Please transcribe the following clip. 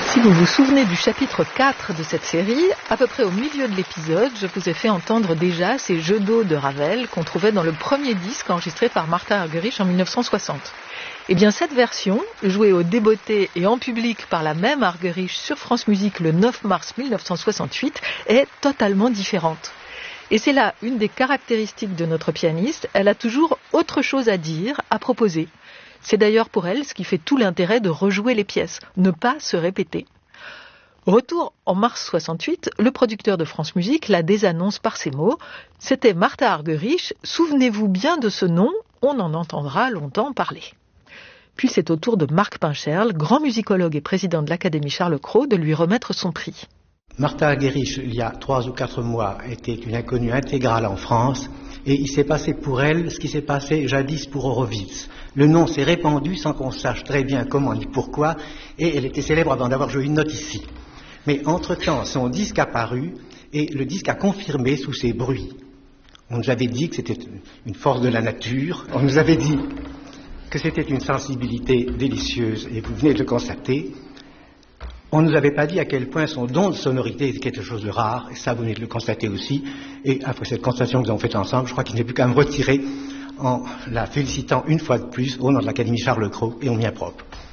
Si vous vous souvenez du chapitre 4 de cette série, à peu près au milieu de l'épisode, je vous ai fait entendre déjà ces jeux d'eau de Ravel qu'on trouvait dans le premier disque enregistré par Martha Argerich en 1960. Eh bien, cette version, jouée au Débeauté et en public par la même Argerich sur France Musique le 9 mars 1968, est totalement différente. Et c'est là une des caractéristiques de notre pianiste, elle a toujours autre chose à dire, à proposer. C'est d'ailleurs pour elle ce qui fait tout l'intérêt de rejouer les pièces, ne pas se répéter. Retour en mars 68, le producteur de France Musique la désannonce par ces mots. C'était Martha Argerich, souvenez-vous bien de ce nom, on en entendra longtemps parler. Puis c'est au tour de Marc Pincherle, grand musicologue et président de l'Académie Charles Cros, de lui remettre son prix. Martha Argerich, il y a 3 ou 4 mois, était une inconnue intégrale en France, et il s'est passé pour elle ce qui s'est passé jadis pour Horowitz. Le nom s'est répandu sans qu'on sache très bien comment ni pourquoi, et elle était célèbre avant d'avoir joué une note ici. Mais entre-temps, son disque a paru, et le disque a confirmé sous ses bruits. On nous avait dit que c'était une force de la nature, on nous avait dit que c'était une sensibilité délicieuse, et vous venez de le constater. On ne nous avait pas dit à quel point son don de sonorité était quelque chose de rare, et ça vous venez de le constater aussi. Et après cette constatation que nous avons faite ensemble, je crois qu'il n'est plus qu'à me retirer en la félicitant une fois de plus au nom de l'Académie Charles Cros et au mien propre.